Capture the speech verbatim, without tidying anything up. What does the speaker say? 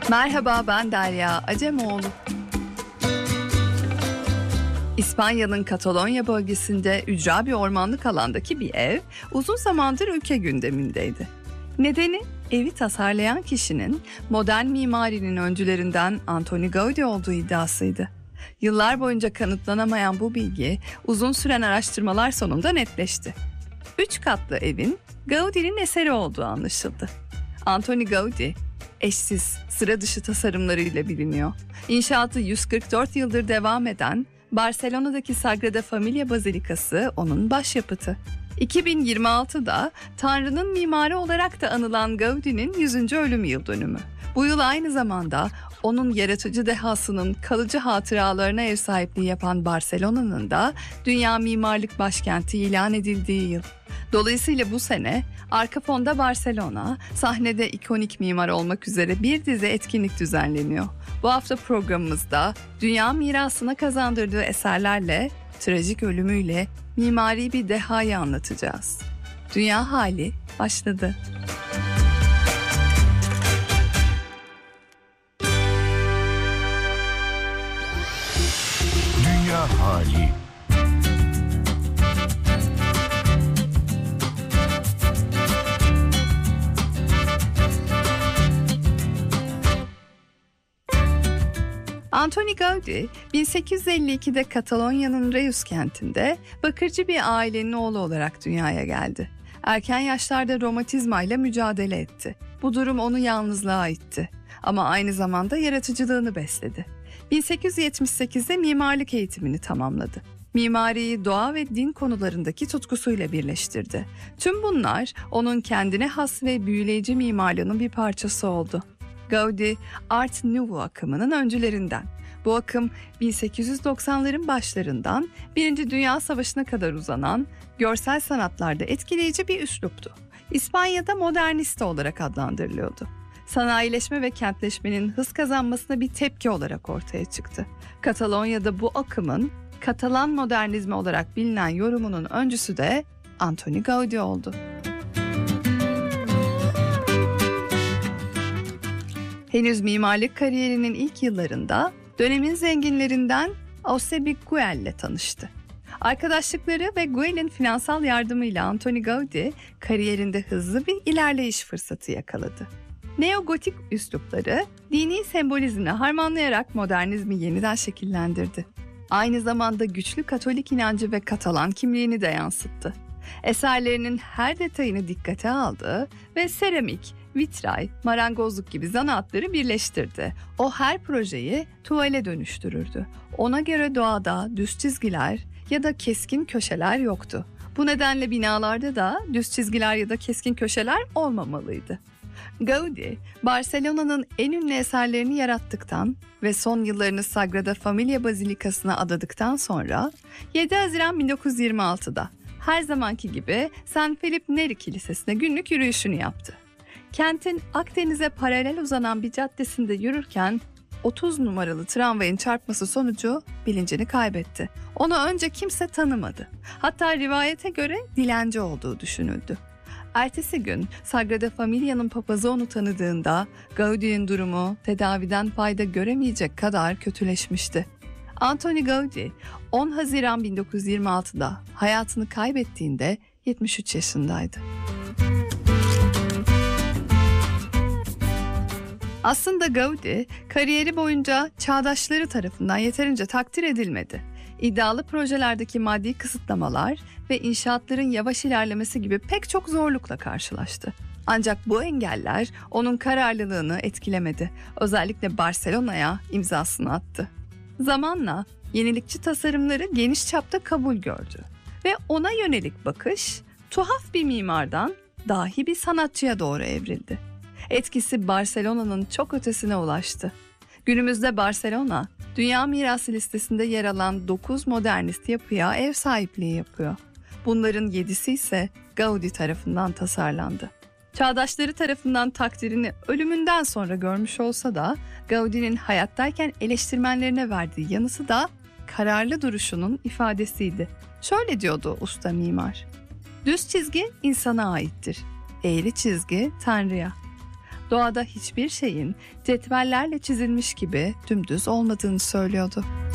Merhaba, ben Derya Acemoğlu. İspanya'nın Katalonya bölgesinde ücra bir ormanlık alandaki bir ev uzun zamandır ülke gündemindeydi. Nedeni evi tasarlayan kişinin modern mimarinin öncülerinden Antoni Gaudí olduğu iddiasıydı. Yıllar boyunca kanıtlanamayan bu bilgi uzun süren araştırmalar sonunda netleşti. Üç katlı evin Gaudí'nin eseri olduğu anlaşıldı. Antoni Gaudí, eşsiz, sıra dışı tasarımlarıyla biliniyor. İnşaatı yüz kırk dört yıldır devam eden Barcelona'daki Sagrada Familia Bazilikası onun başyapıtı. iki bin yirmi altıda Tanrı'nın mimarı olarak da anılan Gaudí'nin yüzüncü ölüm yıl dönümü. Bu yıl aynı zamanda onun yaratıcı dehasının kalıcı hatıralarına ev sahipliği yapan Barcelona'nın da Dünya Mimarlık Başkenti ilan edildiği yıl. Dolayısıyla bu sene arka fonda Barcelona, sahnede ikonik mimar olmak üzere bir dizi etkinlik düzenleniyor. Bu hafta programımızda dünya mirasına kazandırdığı eserlerle, trajik ölümüyle mimari bir dehayı anlatacağız. Dünya Hali başladı. Dünya Hali. Antoni Gaudí, bin sekiz yüz elli ikide Katalonya'nın Reus kentinde bakırcı bir ailenin oğlu olarak dünyaya geldi. Erken yaşlarda romatizmayla mücadele etti. Bu durum onu yalnızlığa itti. Ama aynı zamanda yaratıcılığını besledi. bin sekiz yüz yetmiş sekizde mimarlık eğitimini tamamladı. Mimariyi doğa ve din konularındaki tutkusuyla birleştirdi. Tüm bunlar onun kendine has ve büyüleyici mimarlığının bir parçası oldu. Gaudí, Art Nouveau akımının öncülerinden. Bu akım bin sekiz yüz doksanların başlarından Birinci Dünya Savaşı'na kadar uzanan görsel sanatlarda etkileyici bir üsluptu. İspanya'da modernista olarak adlandırılıyordu. Sanayileşme ve kentleşmenin hız kazanmasına bir tepki olarak ortaya çıktı. Katalonya'da bu akımın Katalan modernizmi olarak bilinen yorumunun öncüsü de Antoni Gaudí oldu. Henüz mimarlık kariyerinin ilk yıllarında dönemin zenginlerinden Eusebi Güell ile tanıştı. Arkadaşlıkları ve Güell'in finansal yardımıyla Antoni Gaudí kariyerinde hızlı bir ilerleyiş fırsatı yakaladı. Neogotik üslupları dini sembolizmle harmanlayarak modernizmi yeniden şekillendirdi. Aynı zamanda güçlü Katolik inancı ve Katalan kimliğini de yansıttı. Eserlerinin her detayını dikkate aldı ve seramik, vitray, marangozluk gibi zanaatları birleştirdi. O her projeyi tuvale dönüştürürdü. Ona göre doğada düz çizgiler ya da keskin köşeler yoktu. Bu nedenle binalarda da düz çizgiler ya da keskin köşeler olmamalıydı. Gaudí, Barcelona'nın en ünlü eserlerini yarattıktan ve son yıllarını Sagrada Familia Bazilikası'na adadıktan sonra yedi Haziran bin dokuz yüz yirmi altıda her zamanki gibi Saint Philip Neri Kilisesi'ne günlük yürüyüşünü yaptı. Kentin Akdeniz'e paralel uzanan bir caddesinde yürürken otuz numaralı tramvayın çarpması sonucu bilincini kaybetti. Onu önce kimse tanımadı. Hatta rivayete göre dilenci olduğu düşünüldü. Ertesi gün Sagrada Familia'nın papazı onu tanıdığında Gaudí'nin durumu tedaviden fayda göremeyecek kadar kötüleşmişti. Antoni Gaudí on Haziran bin dokuz yüz yirmi altıda hayatını kaybettiğinde yetmiş üç yaşındaydı. Aslında Gaudí kariyeri boyunca çağdaşları tarafından yeterince takdir edilmedi. İddialı projelerdeki maddi kısıtlamalar ve inşaatların yavaş ilerlemesi gibi pek çok zorlukla karşılaştı. Ancak bu engeller onun kararlılığını etkilemedi. Özellikle Barcelona'ya imzasını attı. Zamanla yenilikçi tasarımları geniş çapta kabul gördü ve ona yönelik bakış tuhaf bir mimardan dahi bir sanatçıya doğru evrildi. Etkisi Barcelona'nın çok ötesine ulaştı. Günümüzde Barcelona, Dünya Mirası listesinde yer alan dokuz modernist yapıya ev sahipliği yapıyor. Bunların yedisi ise Gaudí tarafından tasarlandı. Çağdaşları tarafından takdirini ölümünden sonra görmüş olsa da Gaudí'nin hayattayken eleştirmenlerine verdiği yanısı da kararlı duruşunun ifadesiydi. Şöyle diyordu usta mimar: "Düz çizgi insana aittir, eğri çizgi Tanrı'ya." doğada hiçbir şeyin cetvellerle çizilmiş gibi dümdüz olmadığını söylüyordu.